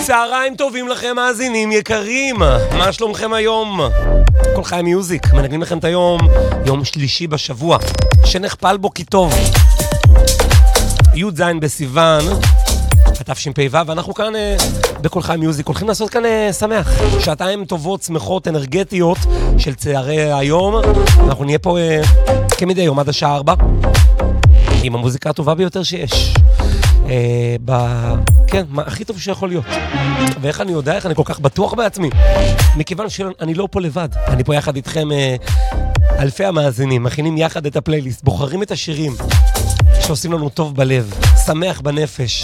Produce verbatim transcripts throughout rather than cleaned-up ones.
צהריים טובים לכם מאזינים יקרים, מה שלומכם היום? כל חיים מיוזיק, מנגנים לכם את היום, יום שלישי בשבוע, שנחפל בו כי טוב. י' ז' בסיוון, התשפ"ו, ואנחנו כאן אה, בכל חיים מיוזיק, הולכים לעשות כאן אה, שמח. שעתיים טובות, שמחות, אנרגטיות של צערי היום. אנחנו נהיה פה אה, כמדי יום עד השעה ארבע, עם המוזיקה הטובה ביותר שיש. אה, ב... כן, מה הכי טוב שיכול להיות. ואיך אני יודע, איך אני כל כך בטוח בעצמי? מכיוון שאני לא פה לבד. אני פה יחד איתכם אה, אלפי המאזינים, מכינים יחד את הפלייליסט, בוחרים את השירים שעושים לנו טוב בלב, שמח בנפש.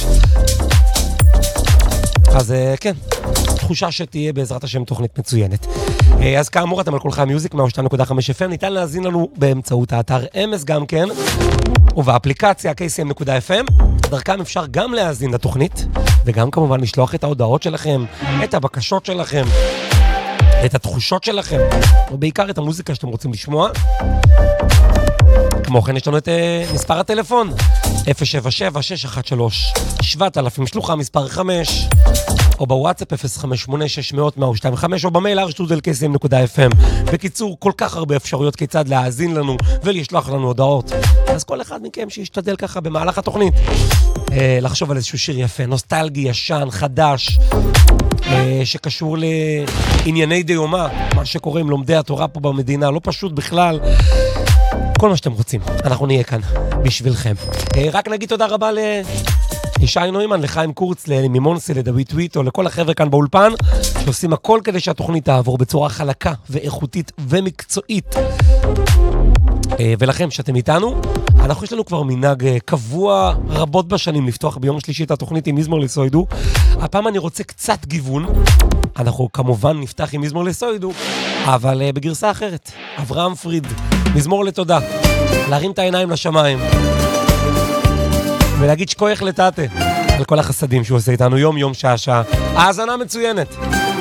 אז כן, תחושה שתהיה בעזרת השם תוכנית מצוינת. אז כאמור, אתם על כל חיים מיוזיק, מאה שתיים נקודה חמש אף אם, ניתן להזין לנו באמצעות האתר אמס גם כן, ובאפליקציה קיי סי אם נקודה אף אם. דרכם אפשר גם להזין לתוכנית, וגם כמובן לשלוח את ההודעות שלכם, את הבקשות שלכם, את התחושות שלכם, ובעיקר את המוזיקה שאתם רוצים לשמוע. כמו כן יש לנו את uh, מספר הטלפון אפס שבע שבע שש אחת שלוש שבעת אלפים, שלוחה מספר חמש, או בוואטסאפ אפס חמש שמונה שש מאות מאה ושתיים וחמש, או במייל אר שטרודל קיי סי אם נקודה אף אם. בקיצור, כל כך הרבה אפשרויות כיצד להאזין לנו ולשלוח לנו הודעות. אז כל אחד מכם שישתדל ככה במהלך התוכנית אה, לחשוב על איזשהו שיר יפה, נוסטלגי, ישן, חדש, אה, שקשור לענייני דיומה, מה שקורה עם לומדי התורה פה במדינה, לא פשוט בכלל. כל מה שאתם רוצים, אנחנו נהיה כאן בשבילכם. רק נגיד תודה רבה לישי נוימן, לחיים קורץ, למימונסי, לדוד טוויטו, לכל החבר'ה כאן באולפן, שעושים הכל כדי שהתוכנית תעבור בצורה חלקה ואיכותית ומקצועית. ולכם שאתם איתנו, אנחנו יש לנו כבר מנהג קבוע רבות בשנים לפתוח ביום שלישי את התוכנית עם מזמור לסוידו. הפעם אני רוצה קצת גיוון. אנחנו כמובן נפתח עם מזמור לסוידו, אבל בגרסה אחרת. אברהם פריד, מזמור לתודה, להרים את העיניים לשמיים ולהגיד שכוח לטאטה על כל החסדים שהוא עושה איתנו יום יום שעה שעה. האזנה מצוינת.